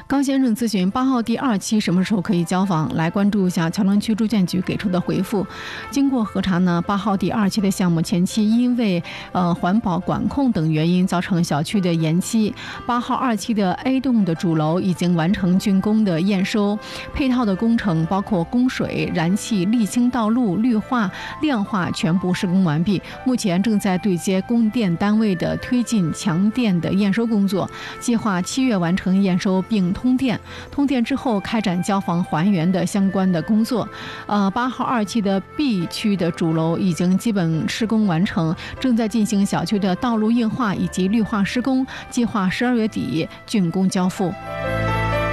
高先生咨询8号第2期什么时候可以交房？来关注一下桥梁区住建局给出的回复。经过核查呢，8号第2期的项目前期因为环保管控等原因造成小区的延期。8号2期的 A 栋的主楼已经完成竣工的验收，配套的工程包括供水、燃气、沥青道路、绿化、亮化全部施工完毕，目前正在对接供电单位的推进强电的验收工作，计划7月完成验收并通电之后开展交房还原的相关的工作。8号2期的 B 区的主楼已经基本施工完成，正在进行小区的道路硬化以及绿化施工，计划12月底竣工交付。